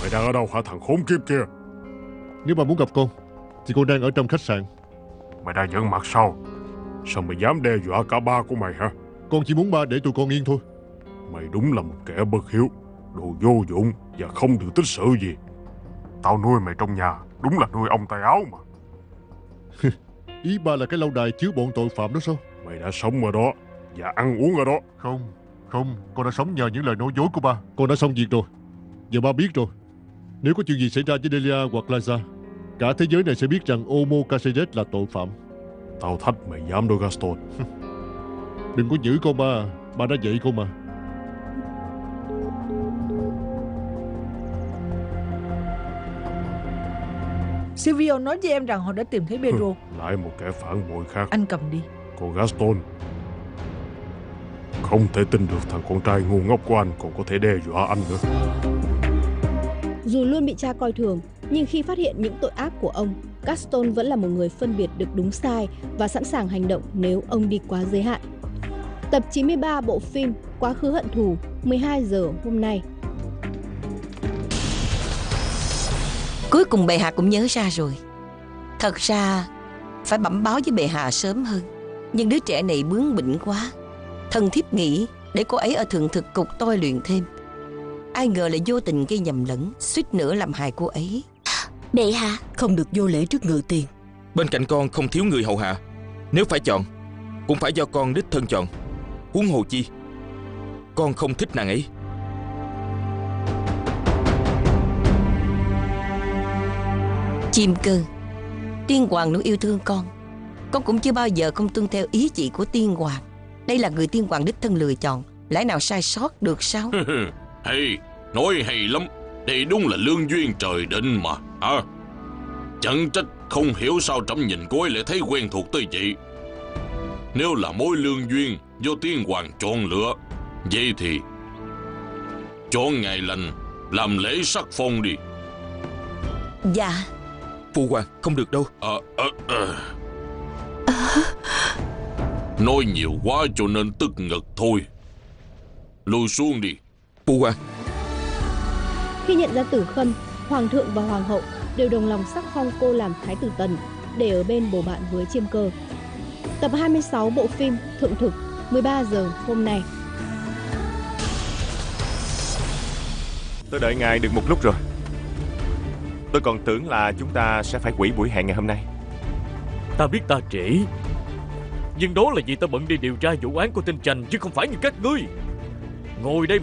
Mày đang ở đâu hả thằng khốn kiếp kia? Nếu bà muốn gặp con thì con đang ở trong khách sạn. Mày đang giỡn mặt sao? Sao mày dám đe dọa cả ba của mày hả? Con chỉ muốn ba để tụi con yên thôi. Mày đúng là một kẻ bất hiếu, đồ vô dụng và không được tích sự gì. Tao nuôi mày trong nhà, đúng là nuôi ông tay áo mà. Ý ba là cái lâu đài chứa bọn tội phạm đó sao? Mày đã sống ở đó và ăn uống ở đó. Không, con đã sống nhờ những lời nói dối của ba. Con đã xong việc rồi. Giờ ba biết rồi. Nếu có chuyện gì xảy ra với Delia hoặc Liza, cả thế giới này sẽ biết rằng Omo Caceres là tội phạm. Tao thách mày dám đó Gaston. Đừng có giữ con ba. Ba đã dạy con mà. Silvio nói với em rằng họ đã tìm thấy Pedro. Lại một kẻ phản bội khác. Anh cầm đi. Còn Gaston, không thể tin được thằng con trai ngu ngốc của anh còn có thể đe dọa anh nữa. Dù luôn bị cha coi thường, nhưng khi phát hiện những tội ác của ông, Gaston vẫn là một người phân biệt được đúng sai và sẵn sàng hành động nếu ông đi quá giới hạn. Tập 93 bộ phim Quá khứ hận thù, 12 giờ hôm nay. Cuối cùng bệ hạ cũng nhớ ra rồi. Thật ra phải bẩm báo với bệ hạ sớm hơn, nhưng đứa trẻ này bướng bỉnh quá. Thần thiếp nghĩ để cô ấy ở thượng thực cục tôi luyện thêm. Ai ngờ lại vô tình gây nhầm lẫn, suýt nữa làm hại cô ấy. Bệ hạ, không được vô lễ trước ngự tiền. Bên cạnh con không thiếu người hầu hạ. Nếu phải chọn, cũng phải do con đích thân chọn. Huống hồ chi, con không thích nàng ấy. Chim cơ, tiên hoàng luôn yêu thương con cũng chưa bao giờ không tuân theo ý chỉ của tiên hoàng. Đây là người tiên hoàng đích thân lựa chọn, lẽ nào sai sót được sao? Hay, nói hay lắm. Đây đúng là lương duyên trời định mà hả? Chẳng trách không hiểu sao trẫm nhìn cô ấy lại thấy quen thuộc tới vậy. Nếu là mối lương duyên do tiên hoàng chọn lựa, vậy thì chọn ngày lành làm lễ sắc phong đi. Dạ. Phu hoàng, không được đâu. Nói nhiều quá cho nên tức ngực thôi. Lùi xuống đi. Phu hoàng. Khi nhận ra Tử Khâm, Hoàng thượng và Hoàng hậu đều đồng lòng sắc phong cô làm Thái tử Tần để ở bên bầu bạn với Chiêm Cơ. Tập 26 bộ phim Thượng thực, 13 giờ hôm nay. Tôi đợi ngài được một lúc rồi. Tôi còn tưởng là chúng ta sẽ phải hủy buổi hẹn ngày hôm nay. Ta biết ta trễ, nhưng đó là vì ta bận đi điều tra vụ án của tên Chành chứ không phải như các ngươi. Ngồi đây